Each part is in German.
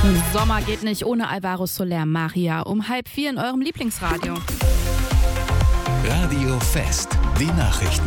Sommer geht nicht ohne Alvaro Soler Maria um 3:30 in eurem Lieblingsradio. Radio Fest, die Nachrichten.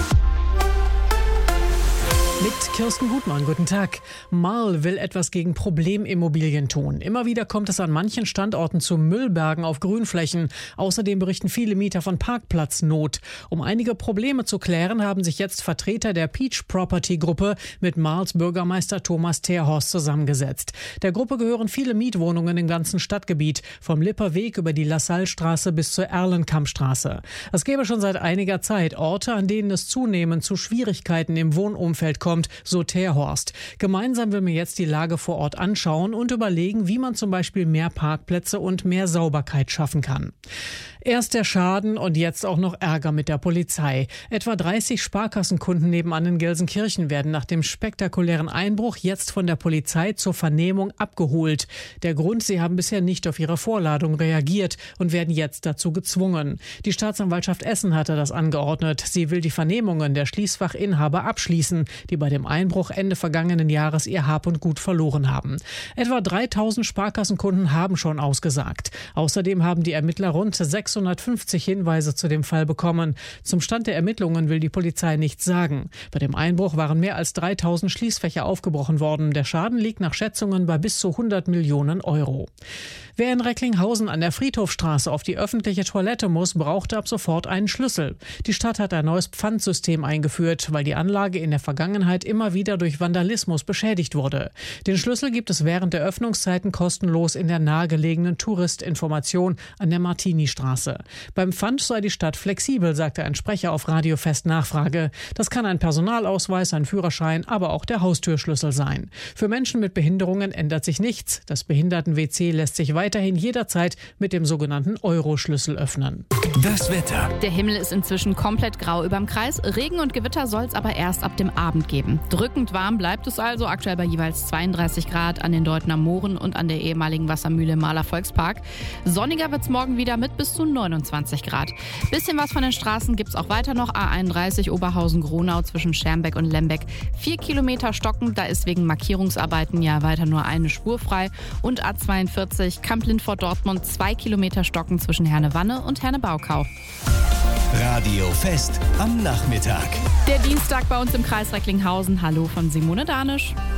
Mit Kirsten Gutmann, guten Tag. Marl will etwas gegen Problemimmobilien tun. Immer wieder kommt es an manchen Standorten zu Müllbergen auf Grünflächen. Außerdem berichten viele Mieter von Parkplatznot. Um einige Probleme zu klären, haben sich jetzt Vertreter der Peach Property Gruppe mit Marls Bürgermeister Thomas Terhorst zusammengesetzt. Der Gruppe gehören viele Mietwohnungen im ganzen Stadtgebiet, vom Lipperweg über die Lassallestraße bis zur Erlenkampstraße. Es gäbe schon seit einiger Zeit Orte, an denen es zunehmend zu Schwierigkeiten im Wohnumfeld kommt, so Terhorst. Gemeinsam will man jetzt die Lage vor Ort anschauen und überlegen, wie man zum Beispiel mehr Parkplätze und mehr Sauberkeit schaffen kann. Erst der Schaden und jetzt auch noch Ärger mit der Polizei. Etwa 30 Sparkassenkunden nebenan in Gelsenkirchen werden nach dem spektakulären Einbruch jetzt von der Polizei zur Vernehmung abgeholt. Der Grund: sie haben bisher nicht auf ihre Vorladung reagiert und werden jetzt dazu gezwungen. Die Staatsanwaltschaft Essen hatte das angeordnet. Sie will die Vernehmungen der Schließfachinhaber abschließen, die bei dem Einbruch Ende vergangenen Jahres ihr Hab und Gut verloren haben. Etwa 3000 Sparkassenkunden haben schon ausgesagt. Außerdem haben die Ermittler rund 650 Hinweise zu dem Fall bekommen. Zum Stand der Ermittlungen will die Polizei nichts sagen. Bei dem Einbruch waren mehr als 3000 Schließfächer aufgebrochen worden. Der Schaden liegt nach Schätzungen bei bis zu 100 Millionen Euro. Wer in Recklinghausen an der Friedhofstraße auf die öffentliche Toilette muss, braucht ab sofort einen Schlüssel. Die Stadt hat ein neues Pfandsystem eingeführt, weil die Anlage in der Vergangenheit immer wieder durch Vandalismus beschädigt wurde. Den Schlüssel gibt es während der Öffnungszeiten kostenlos in der nahegelegenen Touristinformation an der Martini-Straße. Beim Pfand sei die Stadt flexibel, sagte ein Sprecher auf Radio Fest Nachfrage. Das kann ein Personalausweis, ein Führerschein, aber auch der Haustürschlüssel sein. Für Menschen mit Behinderungen ändert sich nichts. Das Behinderten-WC lässt sich weiterhin jederzeit mit dem sogenannten Euro-Schlüssel öffnen. Das Wetter. Der Himmel ist inzwischen komplett grau überm Kreis. Regen und Gewitter soll es aber erst ab dem Abend geben. Drückend warm bleibt es also, aktuell bei jeweils 32 Grad an den Deutener Mooren und an der ehemaligen Wassermühle im Mahler Volkspark. Sonniger wird es morgen wieder mit bis zu 29 Grad. Bisschen was von den Straßen gibt es auch weiter noch. A31 Oberhausen-Gronau zwischen Schermbeck und Lembeck. 4 Kilometer stocken, da ist wegen Markierungsarbeiten ja weiter nur eine Spur frei. Und A42 Kamp-Lindfort-Dortmund 2 Kilometer stocken zwischen Herne-Wanne und Herne-Baukau. Radio Fest am Nachmittag. Der Dienstag bei uns im Kreis Recklinghausen. Hallo von Simone Danisch.